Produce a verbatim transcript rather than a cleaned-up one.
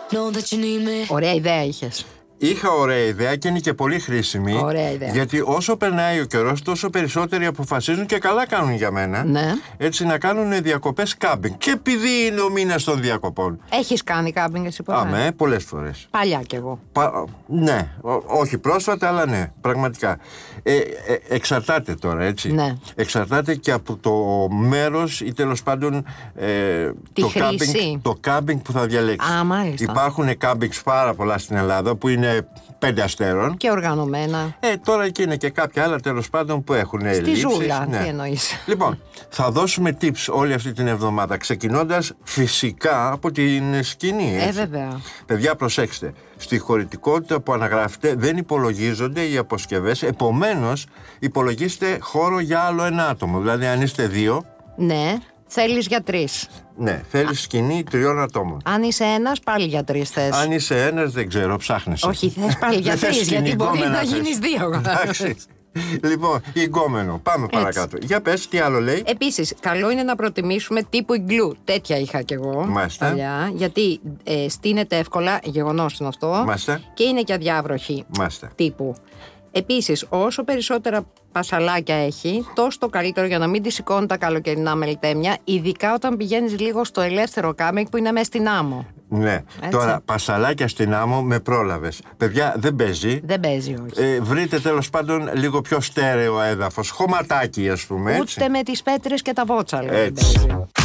Ωραία ιδέα είχες. Είχα ωραία ιδέα και είναι και πολύ χρήσιμη. Ωραία ιδέα. Γιατί όσο περνάει ο καιρός, τόσο περισσότεροι αποφασίζουν και καλά κάνουν για μένα. Ναι. Έτσι να κάνουν διακοπές κάμπινγκ. Και επειδή είναι ο μήνας των διακοπών. Έχεις κάνει κάμπινγκ εσύ ποτέ? Αμέ, πολλές φορές. Παλιά κι εγώ. Πα... Ναι, Ό, όχι πρόσφατα, αλλά ναι, πραγματικά. Ε, ε, εξαρτάται τώρα, έτσι. Ναι. Εξαρτάται και από το μέρος ή τέλος πάντων ε, το, κάμπινγκ, το κάμπινγκ που θα διαλέξεις. Α, μάλιστα. Υπάρχουν κάμπινγκ πάρα πολλά στην Ελλάδα που είναι πέντε αστέρων. Και οργανωμένα. Ε, τώρα και είναι και κάποια άλλα τέλος πάντων που έχουν Στη λήψεις. ζούλα, Ναι. τι εννοείς. Λοιπόν, θα δώσουμε tips όλη αυτή την εβδομάδα, ξεκινώντας φυσικά από την σκηνή. Έτσι. Ε, βέβαια. Παιδιά, προσέξτε. Στη χωρητικότητα που αναγράφετε δεν υπολογίζονται οι αποσκευές, επομένως υπολογίστε χώρο για άλλο ένα άτομο. Δηλαδή, αν είστε δύο. Ναι. Θέλεις για τρεις. Ναι, θέλεις σκηνή τριών ατόμων. Αν είσαι ένας, πάλι για τρεις θες. Αν είσαι ένας, δεν ξέρω, ψάχνεσαι. Όχι, θες πάλι για Δεν θες τρεις, γιατί μπορεί σκηνικόμενα να θες. γίνεις δύο. Εντάξει. Λοιπόν, εγκόμενο. Πάμε Έτσι. παρακάτω. Για πες, τι άλλο λέει. Επίσης, καλό είναι να προτιμήσουμε τύπου iglu. Τέτοια είχα κι εγώ Μάλιστα. παλιά, γιατί ε, στείνεται εύκολα, γεγονός είναι αυτό. Μάλιστα. Και είναι και αδιάβροχη Μάλιστα. τύπου. Επίσης, όσο περισσότερα πασαλάκια έχει, τόσο το καλύτερο για να μην τη σηκώνει τα καλοκαιρινά μελτέμια, ειδικά όταν πηγαίνεις λίγο στο ελεύθερο κάμπινγκ που είναι μέσα στην άμμο. Ναι. Έτσι. Τώρα, πασαλάκια στην άμμο με πρόλαβες. Παιδιά, δεν παίζει. Δεν παίζει, όχι. Ε, βρείτε τέλος πάντων λίγο πιο στέρεο έδαφος. Χωματάκι, ας πούμε. Έτσι. Ούτε με τις πέτρες και τα βότσαλα. Έτσι. Δεν παίζει.